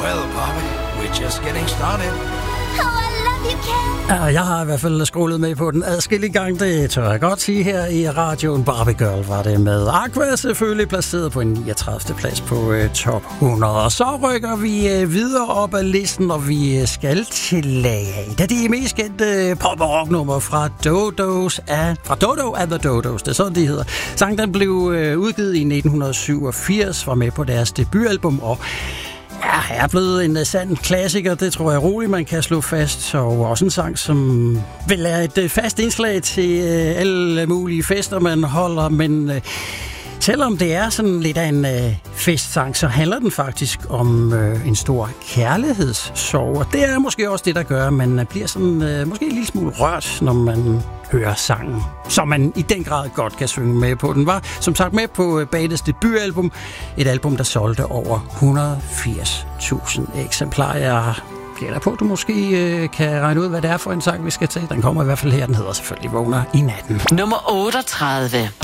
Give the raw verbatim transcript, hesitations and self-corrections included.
Well, Bobby, we're just getting started. Oh, I love you, Ken. Ja, jeg har i hvert fald scrollet med på den adskillige gang, det tør jeg godt sige her i radioen. Barbie Girl var det med Aqua, selvfølgelig placeret på en niogtredivte plads på uh, top hundrede. Og så rykker vi uh, videre op ad listen, og vi uh, skal til et af de mest kendte uh, pop- og rocknummer fra Dodos af, fra Dodo and the Dodos, det er sådan, de hedder. Sangen den blev uh, udgivet i nitten syvogfirs, var med på deres debutalbum, og ja, er blevet en sand klassiker, det tror jeg roligt, man kan slå fast. Og også en sang, som vel er et fast indslag til øh, alle mulige fester, man holder. Men øh, selvom det er sådan lidt af en øh, festsang, så handler den faktisk om øh, en stor kærlighedssorg. Og det er måske også det, der gør, at man bliver sådan, øh, måske en lille smule rørt, når man hører sangen, som man i den grad godt kan synge med på. Den var som sagt med på bandets debutalbum, et album, der solgte over et hundrede og firs tusind eksemplarer. Jeg gætter på, at du måske øh, kan regne ud, hvad det er for en sang, vi skal til. Den kommer i hvert fald her, den hedder selvfølgelig Vågner i natten. Nummer otteogtredive.